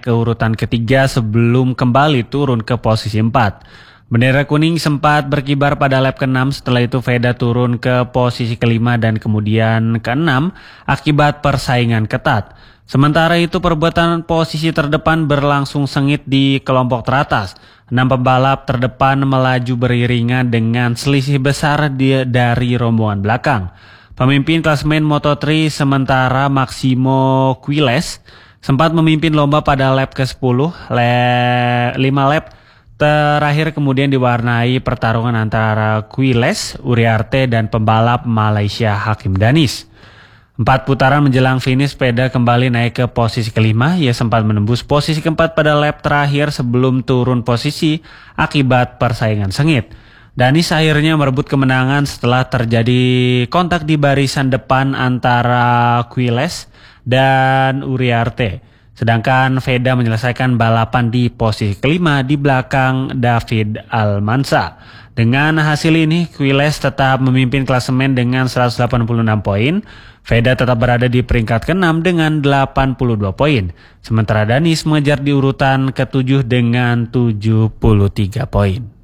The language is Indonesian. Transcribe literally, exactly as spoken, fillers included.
ke urutan ketiga sebelum kembali turun ke posisi empat. Bendera kuning sempat berkibar pada lap keenam, setelah itu Veda turun ke posisi kelima dan kemudian keenam akibat persaingan ketat. Sementara itu perebutan posisi terdepan berlangsung sengit di kelompok teratas. Enam pembalap terdepan melaju beriringan dengan selisih besar dari rombongan belakang. Pemimpin klasemen Moto tiga sementara Maximo Quiles sempat memimpin lomba pada lap ke sepuluh, lima lap terakhir kemudian diwarnai pertarungan antara Quiles, Uriarte, dan pembalap Malaysia Hakim Danis. Empat putaran menjelang finish, Veda kembali naik ke posisi kelima. Ia sempat menembus posisi keempat pada lap terakhir sebelum turun posisi akibat persaingan sengit. Danis akhirnya merebut kemenangan setelah terjadi kontak di barisan depan antara Quiles dan Uriarte. Sedangkan Veda menyelesaikan balapan di posisi kelima di belakang David Almansa. Dengan hasil ini, Quiles tetap memimpin klasemen dengan seratus delapan puluh enam poin. Veda tetap berada di peringkat keenam dengan delapan puluh dua poin. Sementara Danis mengejar di urutan ketujuh dengan tujuh puluh tiga poin.